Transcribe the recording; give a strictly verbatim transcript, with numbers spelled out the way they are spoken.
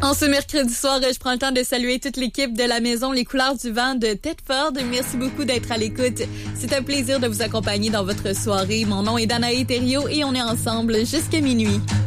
En ce mercredi soir, je prends le temps de saluer toute l'équipe de la maison Les Couleurs du Vent de Thetford. Merci beaucoup d'être à l'écoute. C'est un plaisir de vous accompagner dans votre soirée. Mon nom est Danae Thériault et on est ensemble jusqu'à minuit.